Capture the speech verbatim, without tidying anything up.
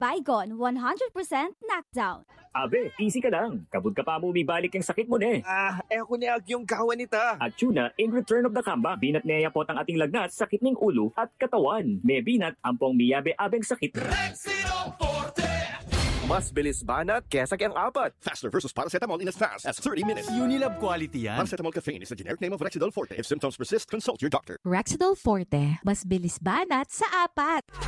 Baygon one hundred percent knockdown. Abe, easy ka lang. Kabud ka pa mo bibalik yung sakit mo ne. Ah, eh ako niag yung kawan nita. At tuna, in return of the kamba, binat niya po ang ating lagnat, sakit ng ulo at katawan. May binat, ampong miyabe-abeng sakit. Rexidol Forte! Mas bilis banat kesa kayang apat. Faster versus paracetamol in as fast as thirty minutes. Unilab quality yan. Paracetamol caffeine is the generic name of Rexidol Forte. If symptoms persist, consult your doctor. Rexidol Forte, mas bilis banat sa apat.